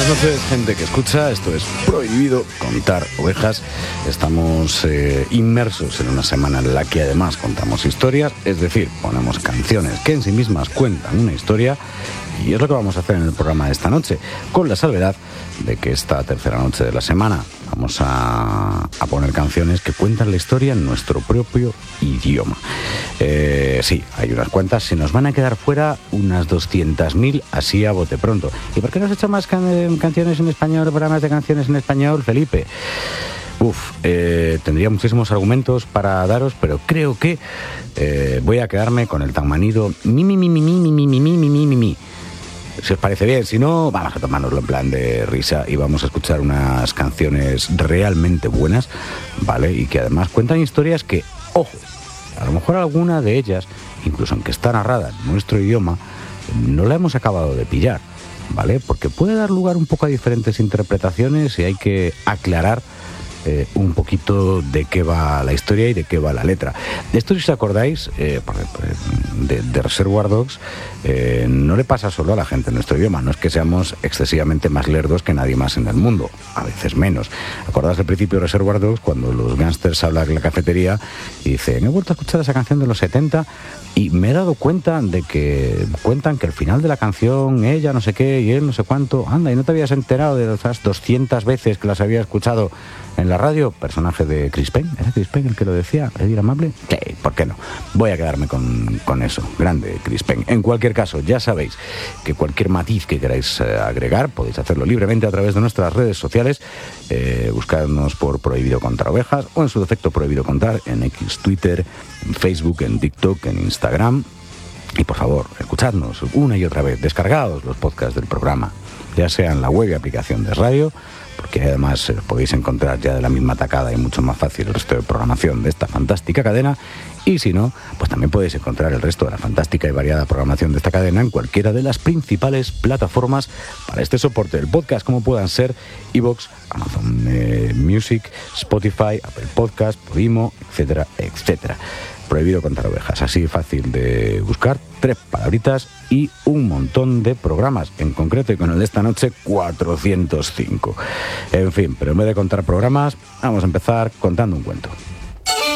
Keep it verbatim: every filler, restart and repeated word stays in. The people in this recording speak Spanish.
noches, gente que escucha. Esto es Prohibido Contar Ovejas. Estamos eh, inmersos en una semana en la que además contamos historias, es decir, ponemos canciones que en sí mismas cuentan una historia, y es lo que vamos a hacer en el programa de esta noche, con la salvedad de que esta tercera noche de la semana vamos a, a poner canciones que cuentan la historia en nuestro propio idioma. Eh, sí, hay unas cuantas, se nos van a quedar fuera unas doscientas mil así a bote pronto. ¿Y por qué no has hecho más can- canciones en español, programas de canciones en español, Felipe? Uf, eh, tendría muchísimos argumentos para daros, pero creo que eh, voy a quedarme con el tan manido mi, mi, mi, mi, mi, mi, mi, mi, mi, mi, mi, mi. Si os parece bien, si no, vamos a tomárnoslo en plan de risa y vamos a escuchar unas canciones realmente buenas, ¿vale? Y que además cuentan historias que, ojo, a lo mejor alguna de ellas, incluso aunque está narrada en nuestro idioma, no la hemos acabado de pillar, ¿vale? Porque puede dar lugar un poco a diferentes interpretaciones y hay que aclarar Eh, un poquito de qué va la historia y de qué va la letra. Esto, si os acordáis, eh, de, de Reservoir Dogs, eh, no le pasa solo a la gente en nuestro idioma. No es que seamos excesivamente más lerdos que nadie más en el mundo, a veces menos. ¿Acordáis del principio de Reservoir Dogs, cuando los gángsters hablan en la cafetería y dicen, he vuelto a escuchar esa canción de los setenta y me he dado cuenta de que cuentan que al final de la canción ella no sé qué y él no sé cuánto, anda, y no te habías enterado de las doscientas veces que las había escuchado en la radio? Personaje de Chris Pine, ¿era Chris Pine el que lo decía? ¿Edir Amable? Sí, ¿por qué no? Voy a quedarme con, con eso, grande Chris Pine. En cualquier caso, ya sabéis que cualquier matiz que queráis eh, agregar, podéis hacerlo libremente a través de nuestras redes sociales, eh, buscarnos por Prohibido Contar Ovejas, o en su defecto Prohibido Contar, en X, Twitter, en Facebook, en TikTok, en Instagram. Y por favor, escuchadnos una y otra vez, descargaos los podcasts del programa, ya sea en la web y aplicación de radio, porque además eh, podéis encontrar ya de la misma tacada y mucho más fácil el resto de programación de esta fantástica cadena, y si no, pues también podéis encontrar el resto de la fantástica y variada programación de esta cadena en cualquiera de las principales plataformas para este soporte del podcast, como puedan ser iVoox, Amazon eh, Music, Spotify, Apple Podcast, Podimo, etcétera, etcétera. Prohibido Contar Ovejas, así fácil de buscar, tres palabritas y un montón de programas, en concreto, y con el de esta noche, cuatrocientos cinco. En fin, pero en vez de contar programas, vamos a empezar contando un cuento.